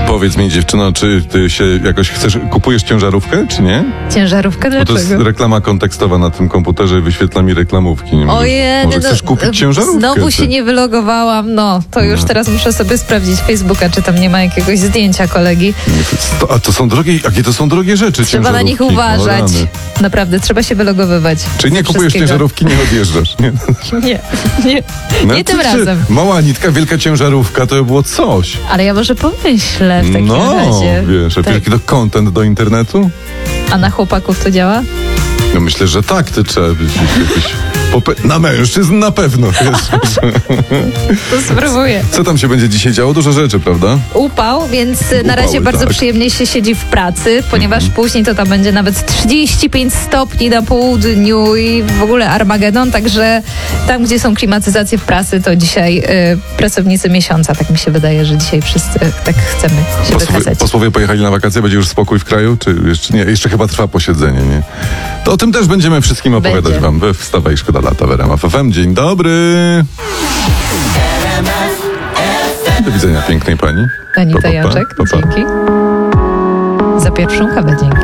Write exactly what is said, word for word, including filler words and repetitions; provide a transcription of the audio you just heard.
Powiedz mi, dziewczyno, czy ty się jakoś chcesz, kupujesz ciężarówkę, czy nie? Ciężarówkę? Bo to jest Dlaczego? reklama kontekstowa na tym komputerze i wyświetla mi reklamówki. Nie Ojej, może no, chcesz kupić ciężarówkę? Znowu ty? się nie wylogowałam. No, to już No. teraz muszę sobie sprawdzić Facebooka, czy tam nie ma jakiegoś zdjęcia kolegi. To, a to są drogie, jakie to są drogie rzeczy, Trzeba na nich ciężarówki? O uważać. rany. Naprawdę, trzeba się wylogowywać. Czyli nie kupujesz Wszystkiego. ciężarówki, nie odjeżdżasz, nie? Nie, nie, No, nie tym czy- razem. Mała nitka, wielka ciężarówka, to by było coś. Ale ja może pomyślę w takim No, razie. wiesz, Tak. jaki to content do internetu? A na chłopaków to działa? No myślę, że tak, ty trzeba być jakiś... Popę- na mężczyzn na pewno, wiesz. To spróbuję. Co tam się będzie dzisiaj działo? Dużo rzeczy, prawda? Upał, więc na Upały, razie bardzo tak. przyjemnie się siedzi w pracy, ponieważ Mhm. później to tam będzie nawet trzydzieści pięć stopni na południu i w ogóle Armagedon, także tam, gdzie są klimatyzacje w pracy, to dzisiaj y, pracownicy miesiąca, tak mi się wydaje, że dzisiaj wszyscy tak chcemy się Posłowie, wykazać. posłowie pojechali na wakacje, będzie już spokój w kraju? Czy jeszcze nie? Jeszcze chyba trwa posiedzenie, nie? To o tym też będziemy wszystkim opowiadać Będzie. wam we Wstawaj, Szkoda Lata w R M F F M. Dzień dobry! Do widzenia, pięknej pani. Anita Pa, pa, pa, Jaczek, pa, pa. dzięki. Za pierwszą kawę dzięki.